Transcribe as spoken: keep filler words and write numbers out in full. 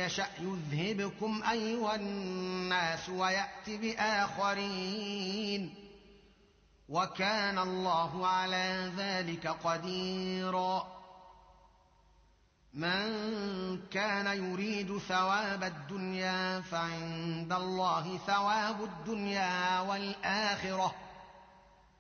يشأ يذهبكم أيها الناس ويأت بآخرين وكان الله على ذلك قديرا من كان يريد ثواب الدنيا فعند الله ثواب الدنيا والآخرة